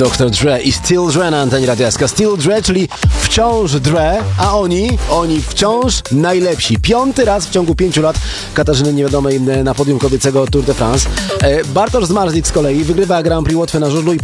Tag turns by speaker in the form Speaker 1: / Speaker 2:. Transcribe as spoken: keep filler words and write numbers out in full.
Speaker 1: doktor Dre i Still Dre na antenie Radia S K. Still Dre, czyli wciąż Dre, a oni, oni wciąż najlepsi. Piąty raz w ciągu pięciu lat Katarzyny Niewiadomej na podium kobiecego Tour de France. Bartosz Zmarzlik z kolei wygrywa Grand Prix Łotwy na żużlu i